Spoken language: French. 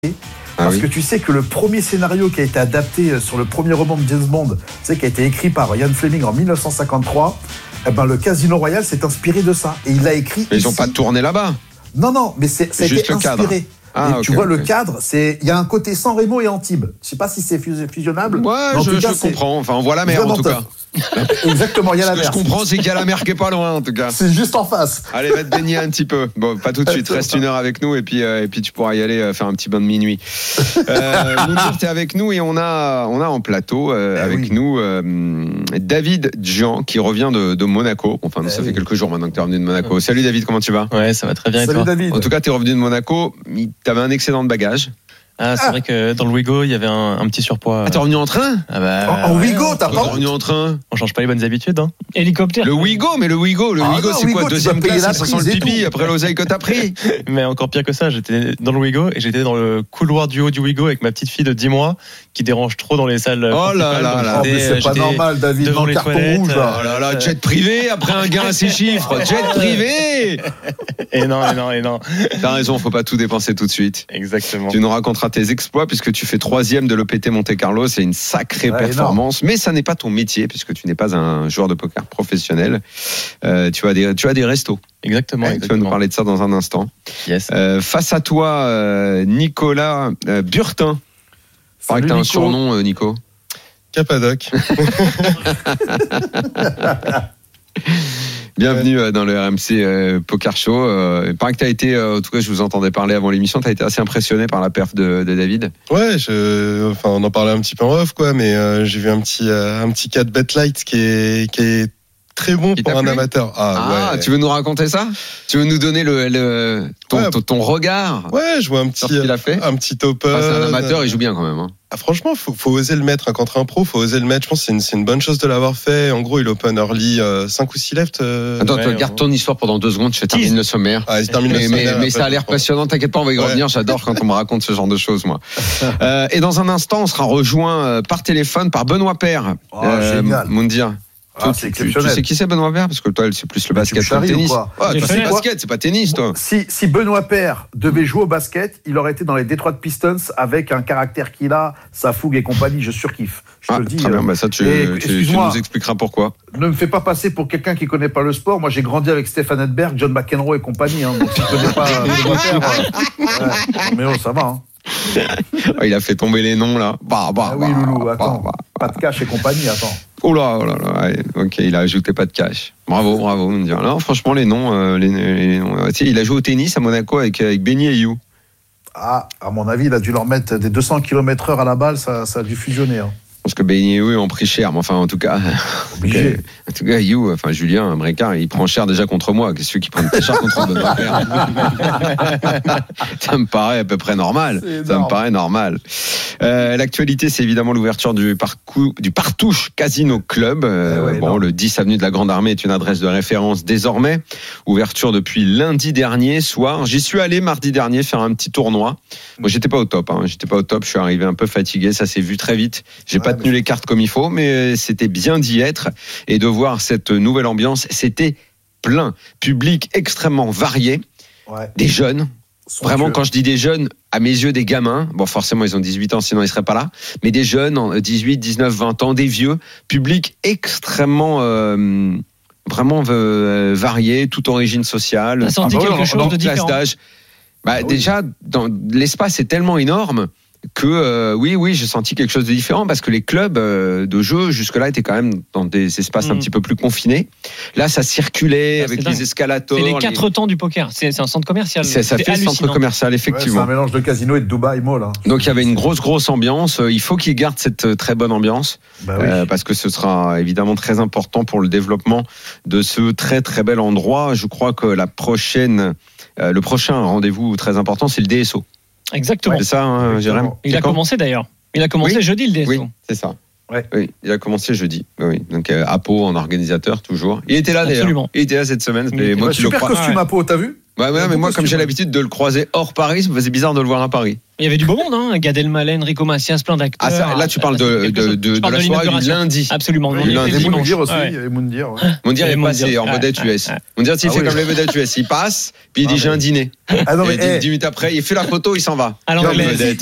Parce que tu sais que le premier scénario qui a été adapté sur le premier roman de James Bond, tu sais, qui a été écrit par Ian Fleming en 1953, le Casino Royale s'est inspiré de ça. Et il l'a écrit. Mais ils n'ont pas tourné là-bas. Non, mais ça a été inspiré. Tu vois, le cadre, il y a un côté San Remo et Antibes. Je sais pas si c'est fusionnable. Ouais, je comprends. Enfin, on voit la mer en tout cas. Exactement, il y a la mer. Ce que je comprends, c'est qu'il y a la mer qui est pas loin en tout cas. C'est juste en face. Allez, va te baigner un petit peu. Bon, pas tout de suite. Reste une heure avec nous et puis tu pourras y aller faire un petit bain de minuit. Mounir, t'es avec nous et on a en plateau avec nous David Jean qui revient de Monaco. Enfin, ça fait quelques jours maintenant que t'es revenu de Monaco. Salut David, comment tu vas? Ouais, ça va très bien. Salut et toi? David. En tout cas, t'es revenu de Monaco. T'avais un excédent de bagages. C'est vrai que dans le Ouigo, il y avait un petit surpoids. Ah, t'es revenu en train? En Ouigo, t'as pas? T'es revenu en train? On change pas les bonnes habitudes, hein. Hélicoptère. Le Ouigo, c'est quoi? Deuxième classe, ça sent le pipi après l'oseille que t'as pris. Mais encore pire que ça, j'étais dans le Ouigo et j'étais dans le couloir du haut du Ouigo avec ma petite fille de 10 mois qui dérange trop dans les salles. Oh là là. Mais c'est pas normal, David, devant dans le les carton toilettes, rouge. Oh là là, jet privé après un gain à ces chiffres. Jet privé. Et non. T'as raison, faut pas tout dépenser tout de suite. Exactement. Tu nous raconteras tes exploits puisque tu fais 3e de l'EPT Monte-Carlo. C'est une sacrée performance, mais ça n'est pas ton métier puisque tu n'es pas un joueur de poker professionnel. Tu as des restos. Exactement. Tu vas nous parler de ça dans un instant. Yes. Face à toi, Nicolas Burtin. Il paraît que t'as un surnom, Nico. Capadoc. Bienvenue dans le RMC Poker Show. Il paraît que tu as été, en tout cas je vous entendais parler avant l'émission, tu as été assez impressionné par la perf de David. Ouais, on en parlait un petit peu en off, quoi, mais j'ai vu un petit 4 bet light qui est très bon pour un amateur. Ouais. Tu veux nous raconter ça? Tu veux nous donner ton regard? Ouais, je vois un petit open. C'est un amateur, il joue bien quand même. Hein. Franchement, faut oser le mettre. Contre un pro, faut oser le mettre. Je pense que c'est une bonne chose de l'avoir fait. En gros, il open early 5 ou 6 left. Attends, garde ton histoire pendant 2 secondes, je termine le sommaire. Il termine le sommaire. Mais ça a l'air passionnant, t'inquiète pas, on va y revenir. J'adore quand on me raconte ce genre de choses, moi. Et dans un instant, on sera rejoint par téléphone par Benoît Paire. Génial. Moundir. C'est tu exceptionnel. sais qui c'est Benoît Paire? Parce que toi, c'est plus le basket que le tennis. C'est basket, c'est pas tennis, toi. Si Benoît Paire devait jouer au basket, il aurait été dans les Detroit Pistons avec un caractère qu'il a, sa fougue et compagnie. Je surkiffe. Je te le dis. Très bien, ça tu nous expliqueras pourquoi. Ne me fais pas passer pour quelqu'un qui connaît pas le sport. Moi, j'ai grandi avec Stefan Edberg, John McEnroe et compagnie. Donc, si tu connais pas Benoît Paire, mais ça va. Hein. Il a fait tomber les noms là. Oui, Loulou, attends. Pas de cash et compagnie, attends. Oh là. Ok, il a ajouté pas de cash. Bravo. Non, franchement, les noms. Il a joué au tennis à Monaco avec Benny et You. À mon avis, il a dû leur mettre des 200 km/h à la balle, ça a dû fusionner. Hein. Parce que Benny et You ont pris cher, mais enfin, en tout cas, You, Julien Brécard, il prend cher déjà contre moi. Qu'est-ce qui prend cher contre Benoît Paire? Ça me paraît à peu près normal. Ça me paraît normal. L'actualité, c'est évidemment l'ouverture du Partouche Casino Club. Le 10 avenue de la Grande Armée est une adresse de référence désormais. Ouverture depuis lundi dernier soir. J'y suis allé mardi dernier faire un petit tournoi. Moi, j'étais pas au top. Je suis arrivé un peu fatigué. Ça s'est vu très vite. J'ai pas tenu les cartes comme il faut, mais c'était bien d'y être et de voir cette nouvelle ambiance. C'était plein, public extrêmement varié, des jeunes. Vraiment, quand je dis des jeunes, à mes yeux, des gamins. Bon, forcément, ils ont 18 ans, sinon ils seraient pas là. Mais des jeunes, 18, 19, 20 ans, des vieux. Public extrêmement, vraiment varié, toute origine sociale. T'as senti quelque chose de différent? Classe d'âge. Déjà, l'espace est tellement énorme que oui, j'ai senti quelque chose de différent parce que les clubs de jeu jusque-là étaient quand même dans des espaces un petit peu plus confinés. Là, ça circulait avec les escalators. C'est les 4 temps du poker. C'est un centre commercial. Ça fait hallucinant. Centre commercial, effectivement. C'est un mélange de casino et de Dubaï Mall. Hein. Donc il y avait une grosse ambiance. Il faut qu'ils gardent cette très bonne ambiance parce que ce sera évidemment très important pour le développement de ce très très bel endroit. Je crois que le prochain rendez-vous très important, c'est le DSO. Exactement. C'est ça, Jérém. Il a commencé d'ailleurs. Il a commencé jeudi le DSO. Oui, c'est ça. Oui, il a commencé jeudi. Oui. Donc Apo en organisateur toujours. Il était là d'ailleurs. Absolument. Il était là cette semaine. Super costume Apo, t'as vu? mais moi, comme j'ai l'habitude de le croiser hors Paris, ça me faisait bizarre de le voir à Paris. Il y avait du beau monde, hein. Gad Elmaleh, Enrico Macias, plein d'acteurs. Là, tu parles de la soirée du lundi. Absolument. Il y avait Moundir aussi. Ouais. Il y avait Moundir. Moundir est passé en vedette US. Moundir, il fait comme les vedettes US. Il passe, puis il dit j'ai un dîner. 10 minutes après, il fait la photo, il s'en va. Alors,